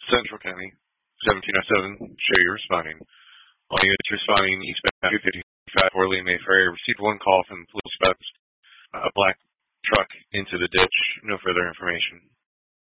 Central County, 1707. Show you're responding. All units responding eastbound 255 Orly Mayfair received one call from the police about a black truck into the ditch. No further information.